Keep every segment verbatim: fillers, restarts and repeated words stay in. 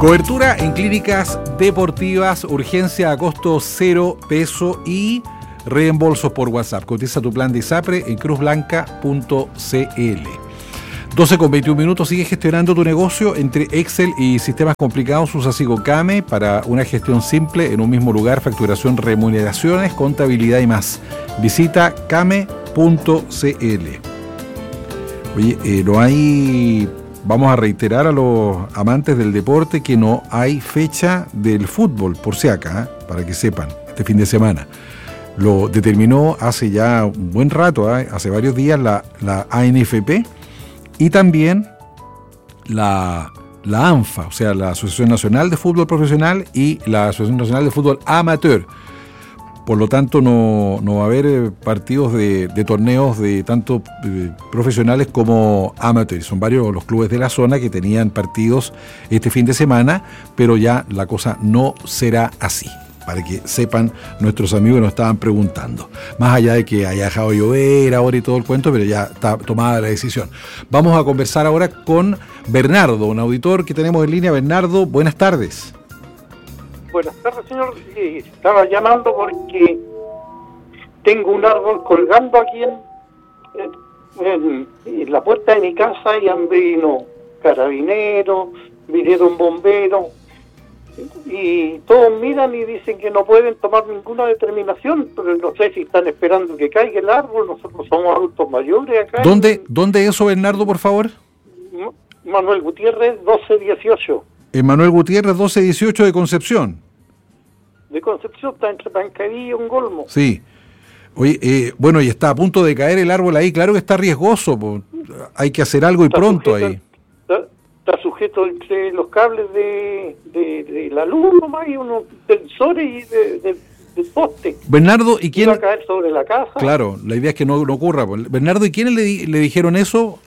Cobertura en clínicas deportivas, urgencia a costo cero peso y reembolsos por WhatsApp. Cotiza tu plan de ISAPRE en cruz blanca punto c l. doce con veintiún minutos. Sigue gestionando tu negocio entre Excel y sistemas complicados. Usa SigoCame para una gestión simple en un mismo lugar. Facturación, remuneraciones, contabilidad y más. Visita came punto c l. Oye, eh, no hay... Vamos a reiterar a los amantes del deporte que no hay fecha del fútbol, por si acá, ¿eh? Para que sepan, este fin de semana. Lo determinó hace ya un buen rato, ¿eh? Hace varios días, la, la A N F P y también la, la ANFA, o sea, la Asociación Nacional de Fútbol Profesional y la Asociación Nacional de Fútbol Amateur. Por lo tanto, no, no va a haber partidos de, de torneos de tanto eh, profesionales como amateurs. Son varios los clubes de la zona que tenían partidos este fin de semana, pero ya la cosa no será así, para que sepan nuestros amigos que nos estaban preguntando. Más allá de que haya dejado de llover ahora y todo el cuento, pero ya está tomada la decisión. Vamos a conversar ahora con Bernardo, un auditor que tenemos en línea. Bernardo, buenas tardes. Buenas tardes, señor. Sí, estaba llamando porque tengo un árbol colgando aquí en, en, en la puerta de mi casa y han venido carabineros, vinieron bomberos y todos miran y dicen que no pueden tomar ninguna determinación, pero no sé si están esperando que caiga el árbol. Nosotros somos adultos mayores acá. ¿Dónde, en, ¿dónde eso, Bernardo, por favor? Manuel Gutiérrez, doce dieciocho. En Manuel Gutiérrez, doce dieciocho de Concepción. De Concepción, está entre Pancadilla y un Golmo. Sí. Oye, eh, bueno, y está a punto de caer el árbol ahí. Claro que está riesgoso. Po. Hay que hacer algo y está pronto sujeto, ahí. Está, está sujeto entre los cables de, de, de la luz nomás y unos sensores y de, de, del poste. Bernardo, ¿y quién? Va a caer sobre la casa. Claro, la idea es que no, no ocurra. Bernardo, ¿y quiénes le, le dijeron eso?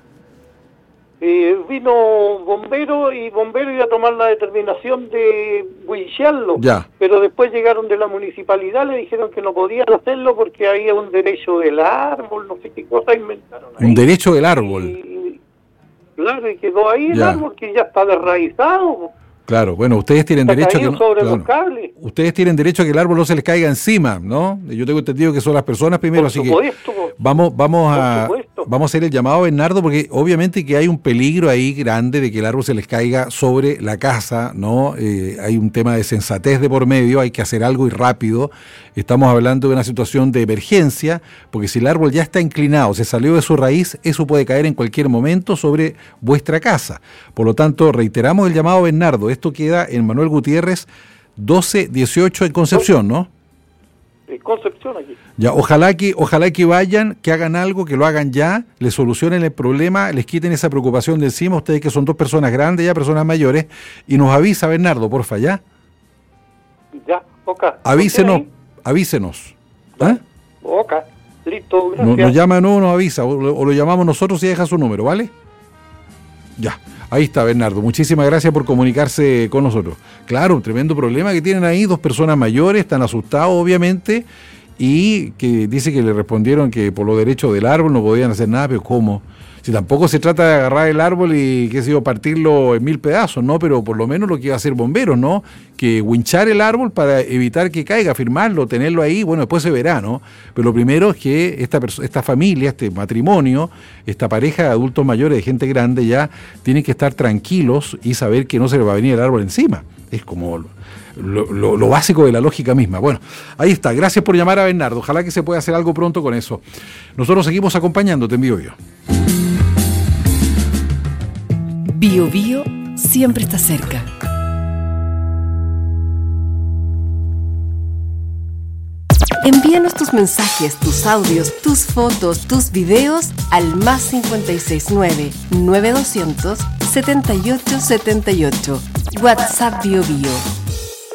Eh, vino bombero y bombero iba a tomar la determinación de huillarlo, ya. Pero después llegaron de la municipalidad, le dijeron que no podían hacerlo porque había un derecho del árbol, no sé qué cosa inventaron ahí. Un derecho del árbol. Y, claro, y quedó ahí el ya. árbol que ya está desraizado. Claro, bueno, ustedes tienen está derecho a que no, sobre claro, los cables. Ustedes tienen derecho a que el árbol no se les caiga encima, ¿no? Yo tengo entendido que son las personas primero, por así supuesto, que vamos, vamos a supuesto. vamos a hacer el llamado a Bernardo, porque obviamente que hay un peligro ahí grande de que el árbol se les caiga sobre la casa, ¿no? Eh, hay un tema de sensatez de por medio, hay que hacer algo y rápido. Estamos hablando de una situación de emergencia, porque si el árbol ya está inclinado, se salió de su raíz, eso puede caer en cualquier momento sobre vuestra casa. Por lo tanto, reiteramos el llamado a Bernardo. Esto queda en Manuel Gutiérrez, doce dieciocho en Concepción, ¿no? En Concepción aquí. Ya, ojalá que, ojalá que vayan, que hagan algo, que lo hagan ya, les solucionen el problema, les quiten esa preocupación de encima, ustedes que son dos personas grandes ya, personas mayores, y nos avisa Bernardo, porfa, ¿ya? Ya, ok. Avísenos, avísenos. ¿Ah? Ok, listo, gracias. Nos, nos llama, no, nos avisa, o, o lo llamamos nosotros y deja su número, ¿vale? Ya. Ahí está, Bernardo. Muchísimas gracias por comunicarse con nosotros. Claro, un tremendo problema que tienen ahí, dos personas mayores, están asustados, obviamente, y que dice que le respondieron que por los derechos del árbol no podían hacer nada, pero ¿cómo? Si tampoco se trata de agarrar el árbol y, qué sé yo, partirlo en mil pedazos, ¿no? Pero por lo menos lo que iba a hacer bomberos, ¿no? Que winchar el árbol para evitar que caiga, firmarlo, tenerlo ahí, bueno, después se verá, ¿no? Pero lo primero es que esta, esta familia, este matrimonio, esta pareja de adultos mayores, de gente grande ya, tienen que estar tranquilos y saber que no se les va a venir el árbol encima. Es como lo, lo, lo básico de la lógica misma. Bueno, ahí está. Gracias por llamar a Bernardo. Ojalá que se pueda hacer algo pronto con eso. Nosotros seguimos acompañándote en Bio Bio. Bio Bio siempre está cerca. Envíanos tus mensajes, tus audios, tus fotos, tus videos al más cincuenta y seis nueve, nueve doscientos, setenta y ocho setenta y ocho. WhatsApp Bio Bio.